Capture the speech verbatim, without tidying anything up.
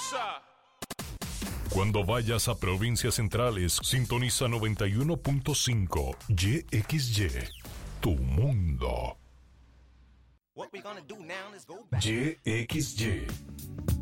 cosa. Cuando vayas a provincias centrales, sintoniza noventa y uno punto cinco Y X Y, tu mundo. What we gonna do now is go back. Y X Y.